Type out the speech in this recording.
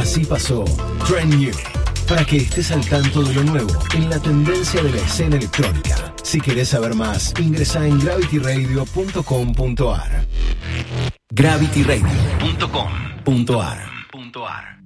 Así pasó Trend New, para que estés al tanto de lo nuevo en la tendencia de la escena electrónica. Si querés saber más, ingresa en gravityradio.com.ar. gravityradio.com.ar